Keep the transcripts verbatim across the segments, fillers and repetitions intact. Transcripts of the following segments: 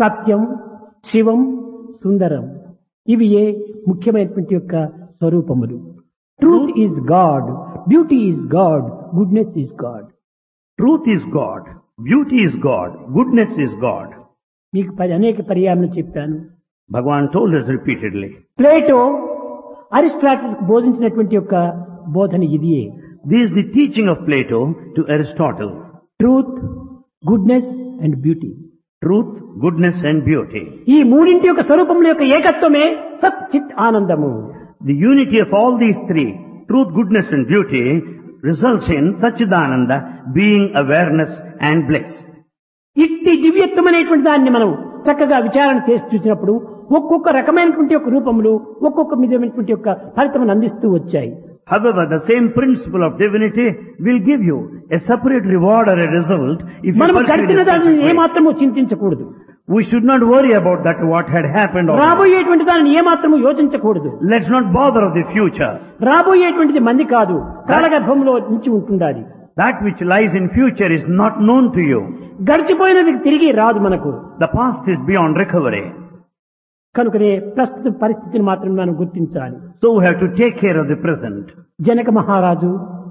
సత్యం, శివం, సుందరం ఇవి ఏ ముఖ్యమైనటువంటి యొక్క స్వరూపములు. Truth is God, beauty is God, goodness is God. Truth is God, beauty is God, goodness is God. మీకు పరి- అనేక పర్యాయం చెప్పాను. Bhagavan told us repeatedly. Plato Aristotle బోధించినటువంటి యొక్క బోధన ఇదియే. This is the teaching of Plato to Aristotle. Truth, goodness and beauty. Truth, goodness and beauty. ఈ మూడింటి యొక్క స్వరూపముల యొక్క ఏకత్వమే సత్ చిత్ ఆనందము. The unity of all these three, truth, goodness and beauty, results in Satchidananda being awareness and bliss. ఇట్టి దివ్యత్వం అనేటువంటి దాన్ని మనం చక్కగా విచారణ చేసి చూసినప్పుడు ఒక్కొక్క రకమైనటువంటి యొక్క రూపములు ఒక్కొక్క విధమైనటువంటి యొక్క ఫలితం అందిస్తూ వచ్చాయి. However, the same principle of divinity will give you a separate reward or a result if you మనం pursue గడిపిన it in a దానిని specific way. ఏమాత్రము చింతించకూడదు. We should not worry about that what had happened or రాబోయేటువంటి దానిని ఏమాత్రము యోచించకూడదు. let's not bother of the future. రాబోయేటువంటిది మంది కాదు, కాలగర్భంలో నుంచి ఉంటుండాలి. That which lies in future is not known to you. గడిచిపోయినది తిరిగి రాదు మనకు. The past is beyond recovery. కనుకనే ప్రస్తుత పరిస్థితిని మాత్రం మనం గుర్తించాలి. So we have to take care of the present. Janaka మహారాజు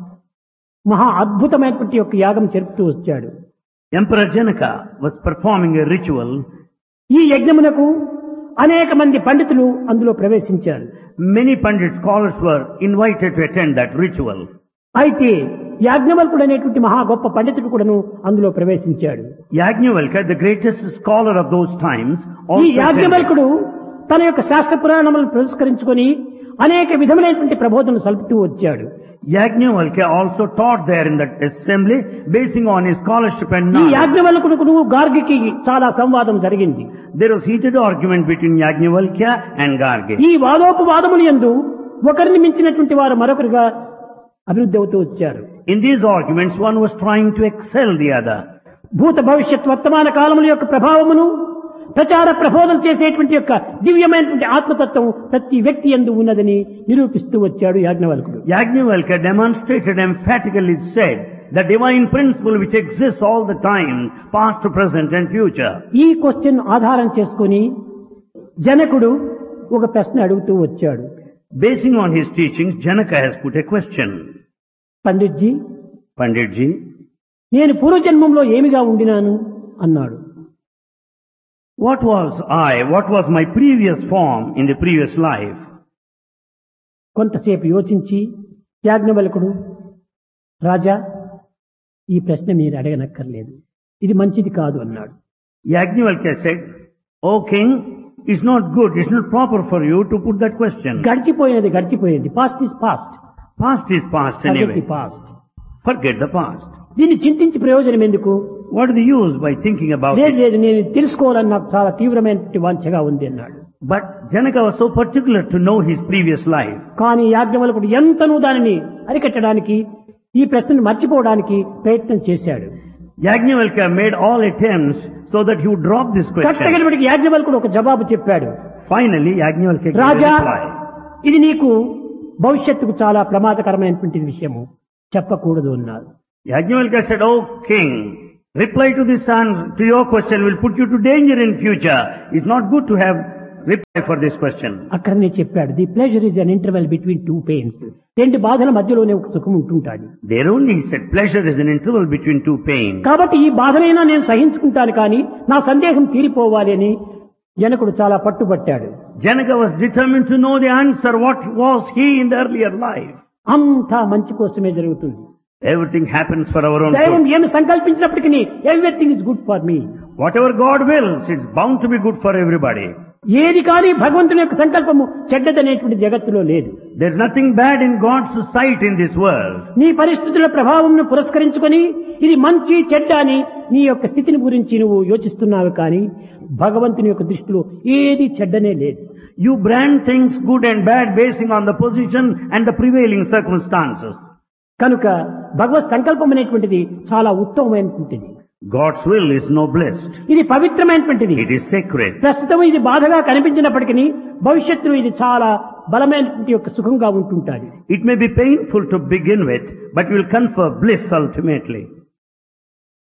మహా అద్భుతమైనటువంటి యొక్క యాగం జరుపుతూ వచ్చాడు. Emperor Janaka was performing a ritual. ఈ యజ్ఞమునకు అనేక మంది పండితులు అందులో ప్రవేశించారు. Many Pandit scholars were invited to attend that ritual. అయితే యాజ్ఞవల్కుడు అనేటువంటి మహా గొప్ప పండితుడు కూడాను అందులో ప్రవేశించాడు. Yajnavalkya, the greatest scholar of those times, ఈ also attended. యాజ్ఞవల్కుడు తన యొక్క శాస్త్ర పురాణములను పురస్కరించుకొని అనేక విధములైనటువంటి ప్రబోధనలు సలుపుతూ వచ్చాడు. Yajnavalkya also taught there in that assembly, basing on his scholarship and ఈ knowledge. యాజ్ఞవల్కుడు గార్గికి చాలా సంవాదం జరిగింది. There was heated argument between Yajnavalkya and Gargi. ఈ వాదోపవాదములు యందు ఒకరిని మించినటువంటి వారు మరొకరుగా అభివృద్ధి అవుతూ వచ్చారు. In these arguments, one was trying to excel the other. భూత భవిష్యత్ వర్తమాన కాలముల యొక్క ప్రభావమును ప్రచార ప్రబోధన చేసేటువంటి యొక్క దివ్యమైనటువంటి ఆత్మతత్వం ప్రతి వ్యక్తి యందు ఉన్నదని నిరూపిస్తూ వచ్చాడు యాజ్ఞవల్కుడు. Yajnavalkya demonstrated emphatically said the divine principle which exists all the time, past, present and future. ఈ క్వశ్చన్ ఆధారం చేసుకొని జనకుడు ఒక ప్రశ్న అడుగుతూ వచ్చాడు. Basing on his teachings, Janaka has put a question. Panditji, Panditji, నేను పూర్వజన్మంలో ఏమిగా ఉండినాను అన్నాడు. what was I, what was my previous form in the previous life? కొంతసేపు యోచించి యాజ్ఞవల్కుడు, రాజా ఈ ప్రశ్న మీరు అడగనక్కర్లేదు, ఇది మంచిది కాదు అన్నాడు. Yajnavalkya said, O king, it's not good, it's not proper for you to put that question. గడిచిపోయినది గడిచిపోయింది. Past is past. Past is past anyway. Past. Forget the past. దీన్ని చింతించి ప్రయోజనం ఎందుకు? What is the use by thinking about లేదు it? లేదు, నేను తెలుసుకోవాలని నాకు చాలా తీవ్రమైనటువంటి వాంఛగా ఉంది అన్నాడు. But Janaka was so particular to know his previous life. కానీ యాజ్ఞవల్కుడు ఎంతనూ దానిని అరికట్టడానికి, ఈ ప్రశ్నను మర్చిపోవడానికి ప్రయత్నం చేశాడు. Yajnavalkya made all attempts so that he would drop this question. కట్టగలిపటికి యాజ్ఞవల్కుడు ఒక జవాబు చెప్పాడు. Finally, Yajnavalkya gave a Raja, reply. ఇది నీకు భవిష్యత్తుకు చాలా ప్రమాదకరమైనటువంటి విషయము, చెప్పకూడదు అన్నారు. Yajnavalkya said, O king, reply to this answer, to your question will put you to danger in future. It's not good to have reply for this question. అక్కడనే చెప్పాడు, the pleasure is an interval between two pains. రెండు బాధల మధ్యలోనే ఒక సుఖం ఉంటుంటాడు. There only he said pleasure is an interval between two pains. కాబట్టి ఈ బాధనైనా నేను సహించుకుంటాను, కానీ నా సందేహం తీరిపోవాలి అని జనకుడు చాలా పట్టుబట్టాడు. Janaka was determined to know the answer. What was he in the earlier life? అంతా మంచి కోసమే జరుగుతుంది. Everything happens for our own దైవం good. ఏమి సంకల్పించినప్పటికీ everything is good for me. Whatever God wills, it's bound to be good for everybody. ఏది కానీ భగవంతుని యొక్క సంకల్పము చెడ్డదనేటువంటి జగత్తులో లేదు. There's nothing bad in God's sight in this world. నీ పరిస్థితుల ప్రభావంను పురస్కరించుకొని ఇది మంచి చెడ్డ అని నీ యొక్క స్థితిని గురించి నువ్వు యోచిస్తున్నావు, కానీ భగవంతుని యొక్క దృష్టిలో ఏది చెడ్డనే లేదు. You brand things good and bad basing on the position and the prevailing circumstances. కనుక భగవత్ సంకల్పం అనేటువంటిది చాలా ఉత్తమమైనటువంటిది. God's will is noblest. ఇది పవిత్రమైనటువంటిది. It is sacred. ప్రస్తుతం ఇది బాధగా కనిపించినప్పటికీ భవిష్యత్తులో ఇది చాలా బలమైనటువంటి యొక్క సుఖంగా ఉంటుంటాది. It may be painful to begin with, but will confer bliss ultimately.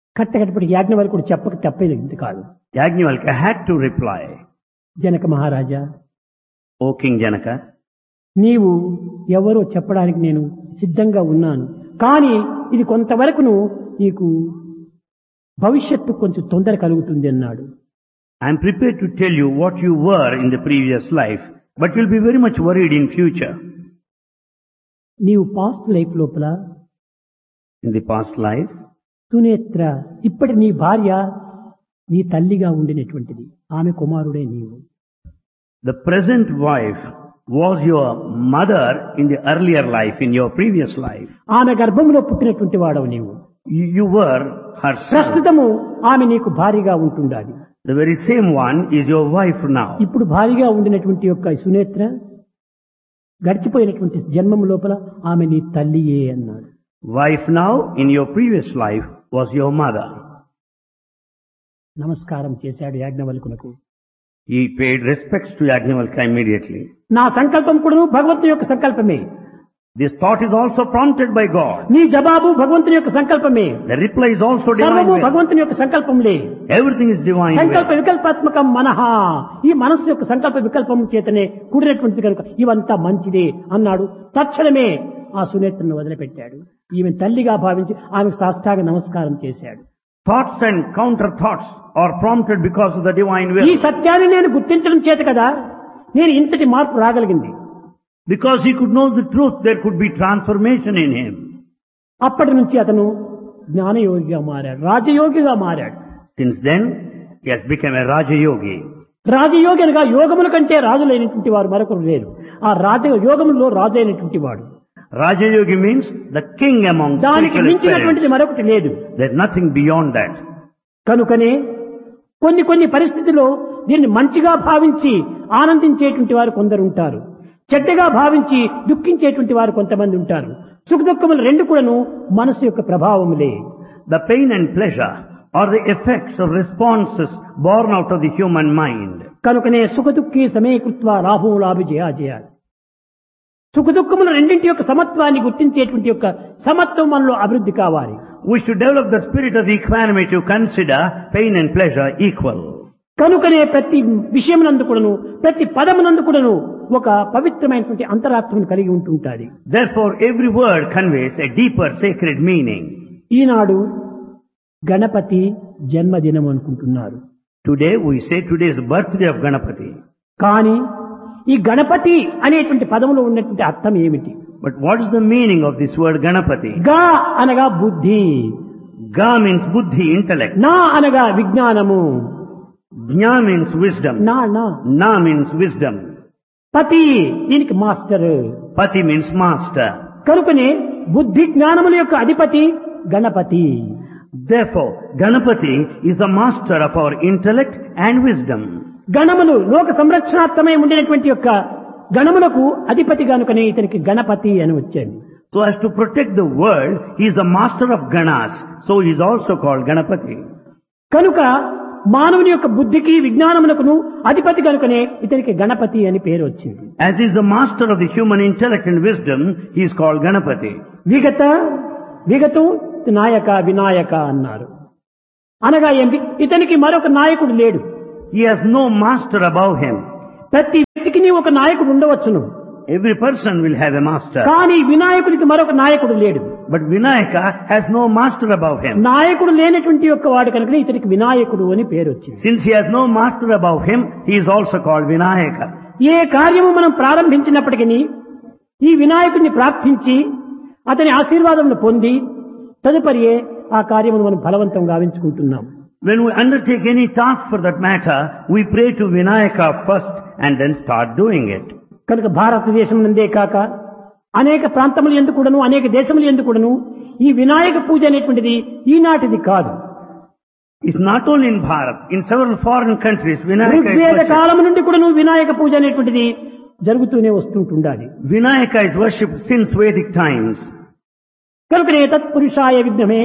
కట్టకట్టపటి యాజ్ఞవల్కుడు చెప్పక తప్పేది కాదు. Yajnavalkya had to reply, Janaka Maharaja, O King Janaka, నీవు ఎవరో చెప్పడానికి నేను సిద్ధంగా ఉన్నాను. కానీ ఇది కొంతవరకును నీకు భవిష్యత్తు కొంచెం తొందర కలుగుతుంది అన్నాడు. I am prepared to tell you what you were in the previous life, but you'll be very much worried in future. నీవు పాస్ట్ లైఫ్ లోపల In the past life, Sunetra ఇప్పటి నీ భార్య నీ తల్లిగా ఉండినటువంటిది, ఆమె కుమారుడే నీవు. the present wife was your mother in the earlier life, in your previous life. ఆమె గర్భంలో పుట్టినటువంటి వాడవు నీవు. You, you were her son. ప్రస్తుతము ఆమె నీకు భార్యగా ఉంటుండాలి. The very same one is your wife now. ఇప్పుడు భార్యగా ఉండినటువంటి యొక్క సునేత్ర గడిచిపోయినటువంటి జన్మం లోపల ఆమె నీ తల్లియే అన్నాడు. Wife now in your previous life was your mother. నమస్కారం చేశాడు యాజ్ఞవల్కునకు. He paid respects to Yajnavalkya immediately. నా సంకల్పం కూడా భగవంతుని యొక్క సంకల్పమే. This thought is also prompted by God. నీ జవాబు భగవంతుని యొక్క సంకల్పమే. The reply is also divine సర్వము will. భగవంతుని యొక్క సంకల్పంలే. Everything is divine సంకల్ప will. వికల్పాత్మకం మనహ, ఈ మనస్సు యొక్క సంకల్ప వికల్పం చేతనే కూడినటువంటిది కనుక ఇవంతా మంచిదే అన్నాడు. తక్షణమే ఆ సునేత్రను వదిలిపెట్టాడు. ఈమె తల్లిగా భావించి ఆమెకు సాష్టాంగ నమస్కారం చేశాడు. Thoughts and counter thoughts are prompted because of the divine ఈ will. సత్యాన్ని నేను గుర్తించడం చేత కదా నేను ఇంతటి మార్పు రాగలిగింది. Because he could know the truth, there could be transformation in him. అప్పటి నుంచి అతను జ్ఞానయోగిగా మారాడు, రాజయోగిగా మారాడు. Since then, he has become a Raja Yogi. రాజయోగి అనగా యోగముల కంటే రాజులైనటువంటి వారు మరొకరు లేరు. ఆ రాజ యోగములో రాజు అయినటువంటి వాడు. Raja Yogi means the king among దానికి spiritual మించినటువంటిది aspirants. మరొకటి లేదు. There's nothing beyond that. కనుకనే కొన్ని కొన్ని పరిస్థితుల్లో దీన్ని మంచిగా భావించి ఆనందించేటువంటి వారు కొందరు ఉంటారు, చెడ్డగా భావించి దుఃఖించేటువంటి వారు కొంతమంది ఉంటారు. సుఖ దుఃఖములు రెండు కూడాను మనసు యొక్క ప్రభావములే. The pain and pleasure are the effects or responses born out of the human mind. కనుకనే సుఖ దుఃఖీ సమీకృత్వ లాభం లాభి జయాజయాలు. సుఖ దుఃఖములు రెండింటి యొక్క సమత్వాన్ని గుర్తించేటువంటి యొక్క సమత్వం మనలో అభివృద్ధి కావాలి. We should develop the spirit of equanimity to consider pain and pleasure equal. కనుకనే ప్రతి విషయమునందు కూడాను ప్రతి పదమునందు కూడాను ఒక పవిత్రమైనటువంటి అంతరాత్మను కలిగి ఉంటుంటాది. Therefore, every word conveys a deeper sacred meaning. ఈనాడు గణపతి జన్మదినం అనుకుంటున్నారు. Today, we say today is the birthday of Ganapati. కానీ ఈ గణపతి అనేటువంటి పదములో ఉన్నటువంటి అర్థం ఏమిటి? But what is the meaning of this word Ganapati? గా అనగా బుద్ధి, Ga means buddhi, intellect. నా అనగా విజ్ఞానము, Jna means wisdom. నా నా Na means wisdom. పతి దీనికి మాస్టర్. Pati means master. కనుకనే బుద్ధి జ్ఞానముల యొక్క అధిపతి Ganapati. Therefore, Ganapati is the master of our intellect and wisdom. గణములు లోక సంరక్షణార్థమై ఉండినటువంటి యొక్క గణములకు అధిపతి కనుకనే ఇతనికి గణపతి అని వచ్చాడు. So as to protect the world, he is the master of Ganas. So he is also called Ganapati. కనుక మానవుని యొక్క బుద్ధికి విజ్ఞానమునకును అధిపతి కనుకనే ఇతనికి గణపతి అని పేరు వచ్చింది. As he is the master of the human intellect and wisdom, he is called Ganapati. విగత విగతం నాయక వినాయక అన్నారు. అనగా ఏంటి? ఇతనికి మరొక నాయకుడు లేడు. He has no master above him. ప్రతి వ్యక్తికి ఒక నాయకుడు ఉండవచ్చును, Every person will have a master. కానీ వినాయకుడికి మరొక నాయకుడు లేడు. But Vinayaka has no master above him. నాయకుడు లేనటువంటి యొక్క వాడు కనుక ఇతనికి వినాయకుడు అని పేరు వచ్చింది. Since he has no master above him, he is also called Vinayaka. ఏ కార్యము మనం ప్రారంభించినప్పటికీ ఈ వినాయకుడిని ప్రార్థించి అతని ఆశీర్వాదమును పొంది తదుపరియే ఆ కార్యమును మనం ఫలవంతం గావించుకుంటున్నాం. When we undertake any task for that matter, we pray to Vinayaka first and then start doing it. కనుక భారతదేశం నందే కాక అనేక ప్రాంతములు ఎందుకు కూడాను అనేక దేశములు ఎందుకు కూడాను ఈ వినాయక పూజ అనేటువంటిది ఈనాటిది కాదు. It's not only in Bharat, in several foreign countries, Vinayaka is Rigveda worshipped. కాలం నుండి కూడాను వినాయక పూజ అనేటువంటిది జరుగుతూనే వస్తుంటుండాలి. Vinayaka is worshipped since Vedic times. కనుకనే తత్పురుషాయ విఘ్నమే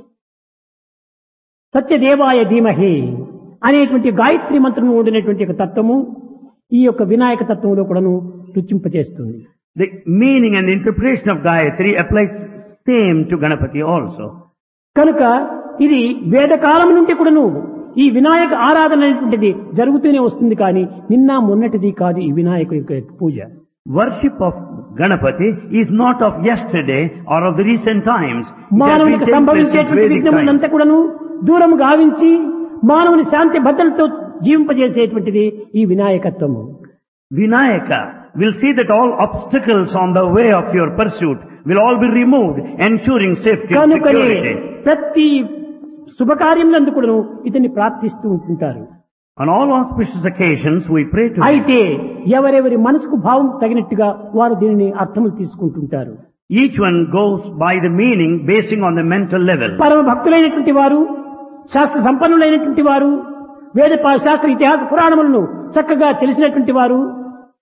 సత్యదేవాయ ధీమహి అనేటువంటి గాయత్రి మంత్రము ఉండినటువంటి ఒక తత్వము ఈ యొక్క వినాయక తత్వంలో కూడాను రుచింపచేస్తుంది. The meaning and interpretation of Gayatri applies same to Ganapati also. కనుక ఇది వేదకాలం నుండి కూడాను ఈ వినాయక ఆరాధన అనేటువంటిది జరుగుతూనే వస్తుంది కానీ నిన్న మొన్నటిది కాదు ఈ వినాయకుడి యొక్క పూజ. Worship of Ganapati is not of yesterday or of the recent times. It has been మానవునికి taking place since సంభవించేటువంటి Vedic విఘ్నములంతా times. కూడాను దూరం గావించి మానవుని శాంతి భద్రతతో జీవింపజేసేటువంటిది ఈ వినాయకత్వము. Vinayaka will see that all obstacles on the way of your pursuit will all be removed, ensuring safety and కనుకనే security. ప్రతి శుభకార్యములందు కూడాను ఇతన్ని ప్రార్థిస్తూ ఉంటుంటారు. On all auspicious occasions we pray to him. అయితే ఎవరెవరి మనసుకు భావం తగినట్టుగా వారు దీనిని అర్థములు తీసుకుంటుంటారు. Each one goes by the meaning basing on the mental level. పరమ భక్తులైనటువంటి వారు, శాస్త్ర సంపన్నులైనటువంటి వారు, వేద శాస్త్ర ఇతిహాస పురాణములను చక్కగా తెలిసినటువంటి వారు